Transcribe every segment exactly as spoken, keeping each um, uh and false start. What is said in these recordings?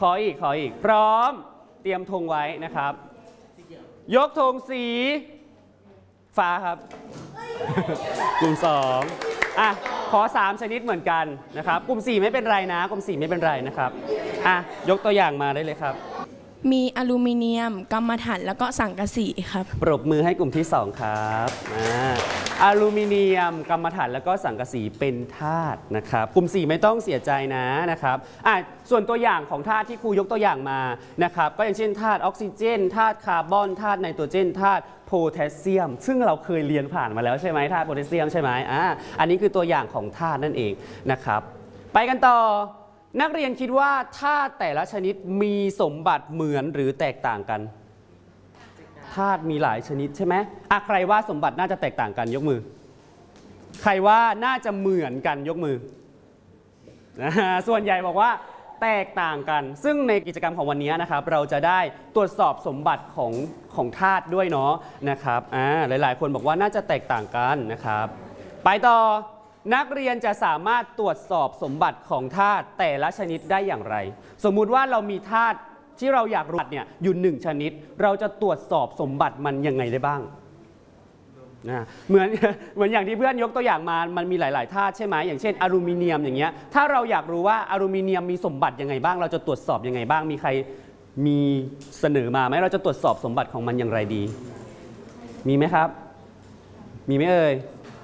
ขออีกขออีกพร้อมเตรียมธงไว้นะครับยกธงสีฟ้าครับ กลุ่มสองอ่ะขอสามชนิดเหมือนกันนะครับกลุ่มสี่ไม่เป็นไรนะกลุ่มสี่ไม่เป็นไรนะครับอ่ะยกตัวอย่างมาได้เลยครับมีอลูมิเนียมกัมมันถันแล้วก็สังกะสีครับปรบมือให้กลุ่มที่สองครับอ่าอลูมิเนียมกัมมันถันแล้วก็สังกะสีเป็นธาตุนะครับกลุ่มสี่ไม่ต้องเสียใจนะนะครับอ่ะส่วนตัวอย่างของธาตุที่ครูยกตัวอย่างมานะครับก็อย่างเช่นธาตุออกซิเจนธาตุคาร์บอนธาตุไนโตรเจนธาตุโพแทสเซียมซึ่งเราเคยเรียนผ่านมาแล้วใช่ไหมธาตุโพแทสเซียมใช่ไหมอ่าอันนี้คือตัวอย่างของธาตุนั่นเองนะครับไปกันต่อนักเรียนคิดว่าธาตุแต่ละชนิดมีสมบัติเหมือนหรือแตกต่างกันธาตุมีหลายชนิดใช่ไหมอ่ะใครว่าสมบัติน่าจะแตกต่างกันยกมือใครว่าน่าจะเหมือนกันยกมือส่วนใหญ่บอกว่าแตกต่างกันซึ่งในกิจกรรมของวันนี้นะครับเราจะได้ตรวจสอบสมบัติของของธาตุด้วยเนาะนะครับอ่าหลายๆคนบอกว่าน่าจะแตกต่างกันนะครับไปต่อนักเรียนจะสามารถตรวจสอบสมบัติของธาตุแต่ละชนิดได้อย่างไรสมมุติว่าเรามีธาตุที่เราอยากรู้เนี่ยอยู่หนึ่งชนิดเราจะตรวจสอบสมบัติมันยังไงได้บ้างนะเหมือนเหมือนอย่างที่เพื่อนยกตัวอย่างมามันมีหลายๆธาตุใช่ไหมอย่างเช่นอลูมิเนียมอย่างเงี้ยถ้าเราอยากรู้ว่าอลูมิเนียมมีสมบัติยังไงบ้างเราจะตรวจสอบยังไงบ้างมีใครมีเสนอมาไหมเราจะตรวจสอบสมบัติของมันอย่างไรดีมีไหมครับมีไหมเอ่ย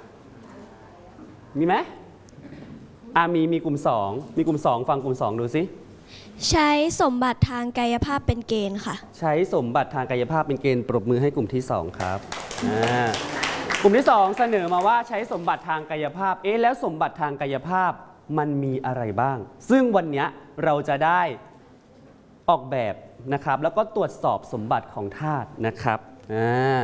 มีไหมอ่ามีมีกลุ่มสองมีกลุ่มสองฟังกลุ่มสองดูสิใช้สมบัติทางกายภาพเป็นเกณฑ์ค่ะใช้สมบัติทางกายภาพเป็นเกณฑ์ปรบมือให้กลุ่มที่สองครับอ่ากลุ่มที่สองเสนอมาว่าใช้สมบัติทางกายภาพเอ๊ะแล้วสมบัติทางกายภาพมันมีอะไรบ้างซึ่งวันนี้เราจะได้ออกแบบนะครับแล้วก็ตรวจสอบสมบัติของธาตุนะครับอ่า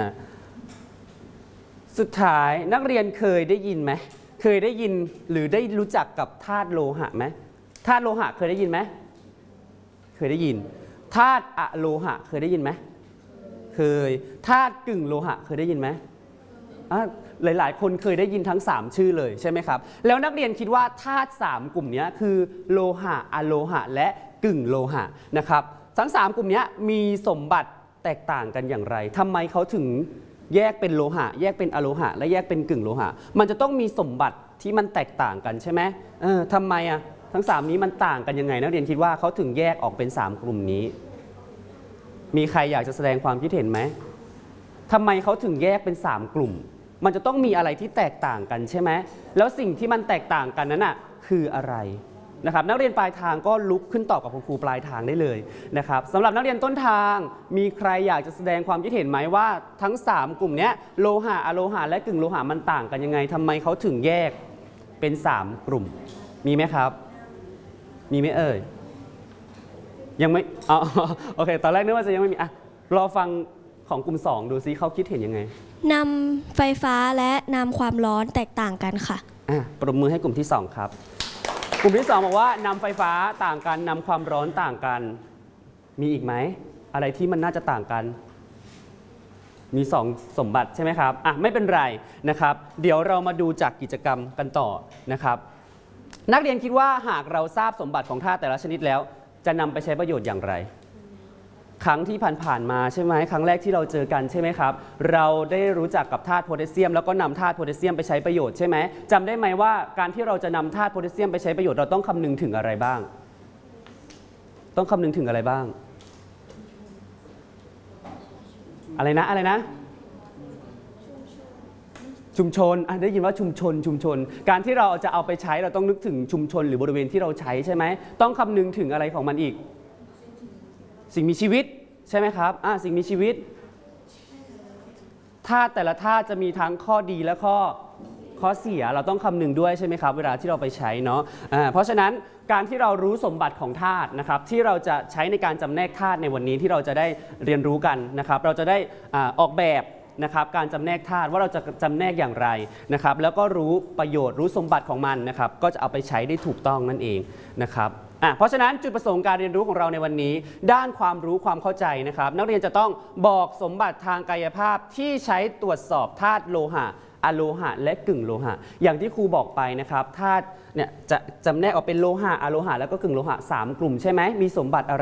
สุดท้ายนักเรียนเคยได้ยินไหมเคยได้ยินหรือได้รู้จักกับธาตุโลหะไหมธาตุโลหะเคยได้ยินไหมเคยได้ยินธาตุอะโลหะเคยได้ยินไหมเคยธาตุกึ่งโลหะเคยได้ยินไหมหลายๆคนเคยได้ยินทั้งสามชื่อเลยใช่ไหมครับแล้วนักเรียนคิดว่าธาตุสามกลุ่มนี้คือโลหะอะโลหะและกึ่งโลหะนะครับทั้งสามกลุ่มนี้มีสมบัติแตกต่างกันอย่างไรทำไมเขาถึงแยกเป็นโลหะแยกเป็นอะโลหะและแยกเป็นกึ่งโลหะมันจะต้องมีสมบัติที่มันแตกต่างกันใช่ไหมเออทำไมอ่ะทั้งสามนี้มันต่างกันยังไงนักเรียนคิดว่าเขาถึงแยกออกเป็นสามกลุ่มนี้มีใครอยากจะแสดงความคิดเห็นไหมทำไมเขาถึงแยกเป็นสามกลุ่มมันจะต้องมีอะไรที่แตกต่างกันใช่ไหมแล้วสิ่งที่มันแตกต่างกันนั้นอ่ะคืออะไรนะครับนักเรียนปลายทางก็ลุกขึ้นตอบกับคุณครูปลายทางได้เลยนะครับสำหรับนักเรียนต้นทางมีใครอยากจะแสดงความคิดเห็นไหมว่าทั้งสามกลุ่มนี้โลหะอะโลหะและกึ่งโลหะมันต่างกันยังไงทำไมเขาถึงแยกเป็นสามกลุ่มมีไหมครับมีไหมเอ่ยยังไม่อ๋อโอเคตอนแรกนึกว่าจะยังไม่มีอ่ะรอฟังของกลุ่มสองดูซิเขาคิดเห็นยังไงนำไฟฟ้าและนำความร้อนแตกต่างกันค่ะอ่ะปรบมือให้กลุ่มที่สองครับกลุ่มที่สองบอกว่านำไฟฟ้าต่างกันนำความร้อนต่างกันมีอีกไหมอะไรที่มันน่าจะต่างกันมีสองสมบัติใช่ไหมครับอ่ะไม่เป็นไรนะครับเดี๋ยวเรามาดูจากกิจกรรมกันต่อนะครับนักเรียนคิดว่าหากเราทราบสมบัติของธาตุแต่ละชนิดแล้วจะนำไปใช้ประโยชน์อย่างไรครั้งที่ผ่านๆมาใช่ไหมครั้งแรกที่เราเจอกันใช่ไหมครับเราได้รู้จักกับธาตุโพแทสเซียมแล้วก็นำธาตุโพแทสเซียมไปใช้ประโยชน์ใช่ไหมจำได้ไหมว่าการที่เราจะนำธาตุโพแทสเซียมไปใช้ประโยชน์เราต้องคำนึงถึงอะไรบ้างต้องคำนึงถึงอะไรบ้างอะไรนะอะไรนะชุมชนได้ยินว่าชุมชนชุมชนการที่เราจะเอาไปใช้เราต้องนึกถึงชุมชนหรือบริเวณที่เราใช้ใช่ไหมต้องคำนึงถึงอะไรของมันอีกสิ่งมีชีวิตใช่ไหมครับอ่ะสิ่งมีชีวิตธาตุแต่ละธาตุจะมีทั้งข้อดีและข้อข้อเสียเราต้องคำนึงด้วยใช่ไหมครับเวลาที่เราไปใช้เนาะอ่าเพราะฉะนั้นการที่เรารู้สมบัติของธาตุนะครับที่เราจะใช้ในการจำแนกธาตุในวันนี้ที่เราจะได้เรียนรู้กันนะครับเราจะได้อ่าออกแบบนะครับการจำแนกธาตุว่าเราจะจำแนกอย่างไรนะครับแล้วก็รู้ประโยชน์รู้สมบัติของมันนะครับก็จะเอาไปใช้ได้ถูกต้องนั่นเองนะครับเพราะฉะนั้นจุดประสงค์การเรียนรู้ของเราในวันนี้ด้านความรู้ความเข้าใจนะครับนักเรียนจะต้องบอกสมบัติทางกายภาพที่ใช้ตรวจสอบธาตุโลหะอะโลหะและกึ่งโลหะอย่างที่ครูบอกไปนะครับธาตุเนี่ยจะจำแนกออกเป็นโลหะอะโลหะแล้วก็กึ่งโลหะสามกลุ่มใช่ไหมมีสมบัติอะไร